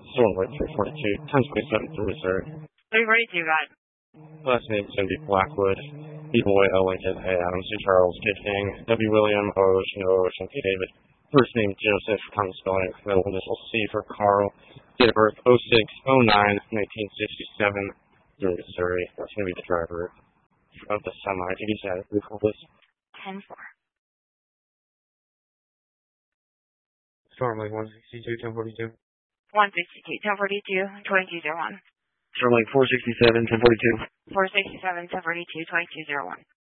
Stormlight 342, 1027 through Missouri. 342, got it. Last name is going to be Blackwood. B-Boy, L. Lincoln, A. Adams, C. Charles, K. King, W. William, O. Ocean, O. Ocean, K. David. First name Joseph, common spelling, middle initial C for Carl. Date of birth 06/09/1967 through Missouri. That's going to be the driver of the semi. If you said it, call this 10-4. Stormlink 162, 1042. 162, 1042, 2201. Stormlink 467, 1042. 467, 1042, 2201.